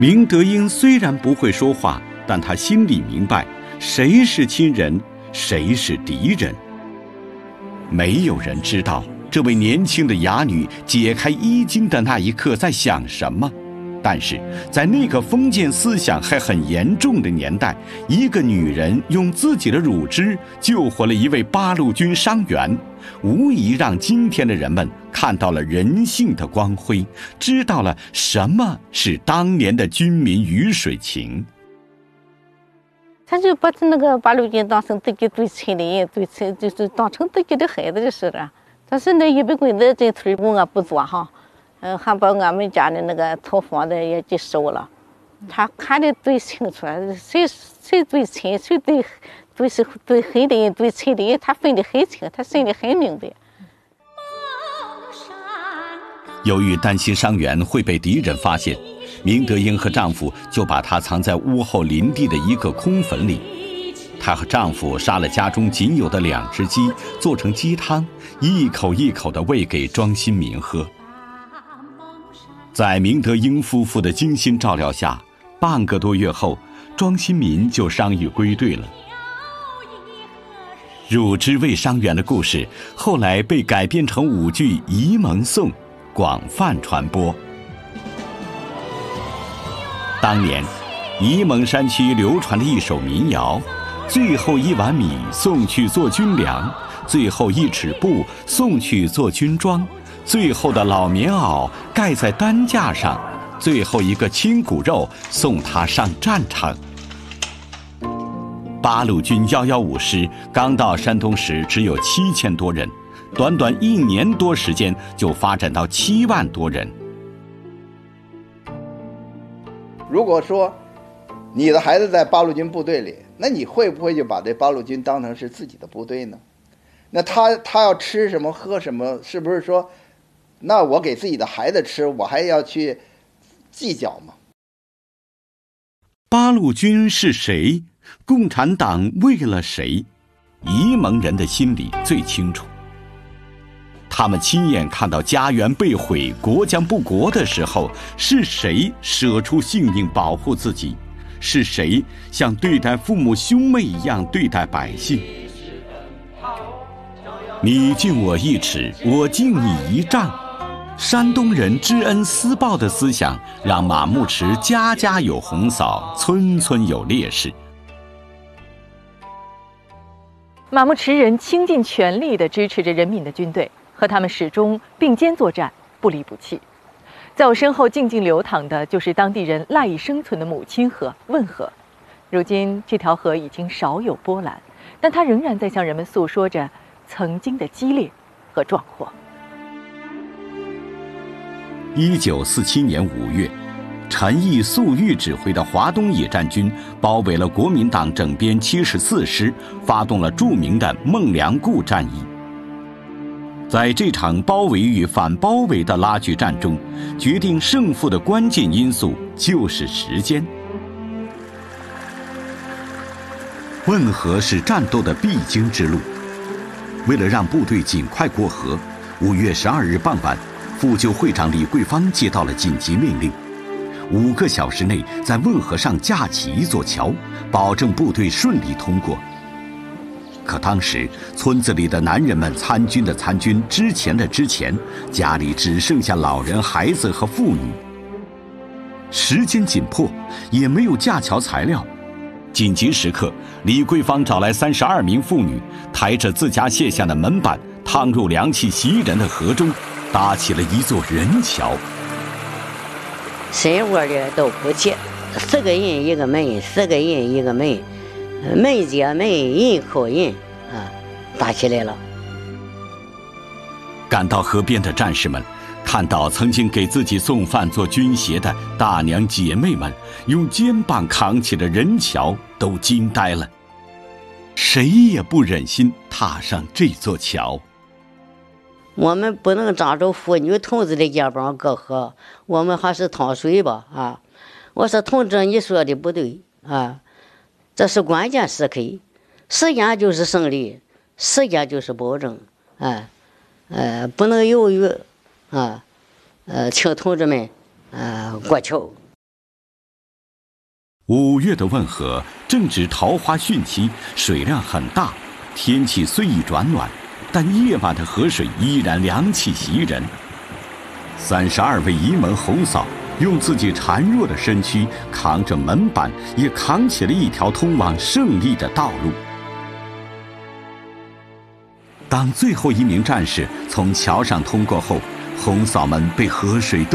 明德英虽然不会说话，但他心里明白谁是亲人，谁是敌人。没有人知道这位年轻的哑女解开衣襟的那一刻在想什么，但是在那个封建思想还很严重的年代，一个女人用自己的乳汁救活了一位八路军伤员，无疑让今天的人们看到了人性的光辉，知道了什么是当年的军民鱼水情。 他就把那个八路军当成自己最亲的人，就是当成自己的孩子就是了。但是那一百棍子这腿我不做哈，还把俺们家的那个草房子也给收了。他看得最清楚，谁最亲，谁最黑的人，最亲的人，他分得很清，他心里很明白。 由于担心伤员会被敌人发现，明德英和丈夫就把她藏在屋后林地的一个空坟里。她和丈夫杀了家中仅有的2只鸡，做成鸡汤，一口一口地喂给庄新民喝。在明德英夫妇的精心照料下，半个多月后，庄新民就伤愈归队了。乳汁喂伤员的故事后来被改编成舞剧《沂蒙颂》，广泛传播。当年沂蒙山区流传的一首民谣：最后一碗米送去做军粮，最后1尺布送去做军装，最后的老棉袄盖在担架上，最后一个亲骨肉送他上战场。八路军115师刚到山东时只有7000多人，短短1年多时间就发展到7万多人。 如果说你的孩子在八路军部队里，那你会不会就把这八路军当成是自己的部队呢？那他要吃什么喝什么，是不是说那我给自己的孩子吃，我还要去计较吗？ 八路军是谁？共产党为了谁？沂蒙人的心里最清楚。他们亲眼看到家园被毁，国将不国的时候，是谁舍出性命保护自己？是谁像对待父母兄妹一样对待百姓？你敬我1尺，我敬你1丈。山东人知恩思报的思想，让马牧池家家有红嫂，村村有烈士。 马牧池人倾尽全力地支持着人民的军队，和他们始终并肩作战，不离不弃。在我身后静静流淌的就是当地人赖以生存的母亲河汶河。如今这条河已经少有波澜，但它仍然在向人们诉说着曾经的激烈和壮阔。 1947年5月，陈毅、粟裕指挥的华东野战军包围了国民党整编74师，发动了著名的孟良崮战役。在这场包围与反包围的拉锯战中，决定胜负的关键因素就是时间。汶河是战斗的必经之路，为了让部队尽快过河，5月12日傍晚，副救会长李桂芳接到了紧急命令，5个小时内在汶河上架起一座桥，保证部队顺利通过。可当时村子里的男人们参军的参军，之前的之前，家里只剩下老人、孩子和妇女。时间紧迫，也没有架桥材料。紧急时刻，李桂芳找来32名妇女，抬着自家卸下的门板，趟入凉气袭人的河中，搭起了一座人桥。 深窝的都不齐，4个人一个门，4个人一个门，门接门，人扣人搭起来了。 赶到河边的战士们看到曾经给自己送饭做军鞋的大娘姐妹们用肩膀扛起了人桥，都惊呆了。谁也不忍心踏上这座桥。 我们不能仗着妇女同志的肩膀过河，我们还是趟水吧我说同志，你说的不对这是关键时刻，时间就是胜利，时间就是保证不能犹豫请同志们过桥。 5月的汶河正值桃花汛期，水量很大，天气虽已转暖，但夜晚的河水依然凉气袭人。32位移门红嫂用自己孱弱的身躯扛着门板，也扛起了一条通往胜利的道路。当最后一名战士从桥上通过后，红嫂们被河水